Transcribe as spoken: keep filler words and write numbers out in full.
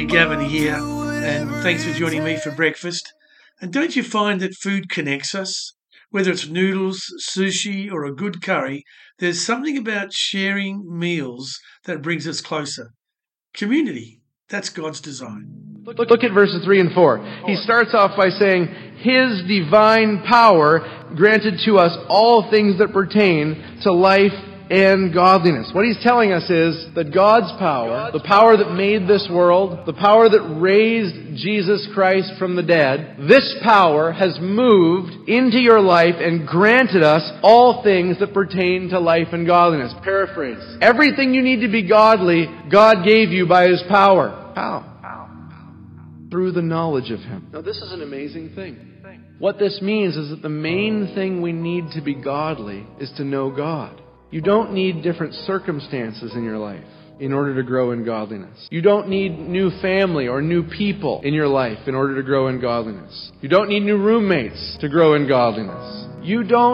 you, Gavin, here, and thanks for joining me for breakfast. And don't you find that food connects us? Whether it's noodles, sushi, or a good curry, there's something about sharing meals that brings us closer. Community, that's God's design. Look, look at verses three and four. He starts off by saying, His divine power granted to us all things that pertain to life and godliness. What he's telling us is that God's power, the power that made this world, the power that raised Jesus Christ from the dead, this power has moved into your life and granted us all things that pertain to life and godliness. Paraphrase. Everything you need to be godly, God gave you by His power. How? Through the knowledge of Him. Now this is an amazing thing. What this means is that the main thing we need to be godly is to know God. You don't need different circumstances in your life in order to grow in godliness. You don't need new family or new people in your life in order to grow in godliness. You don't need new roommates to grow in godliness. You don't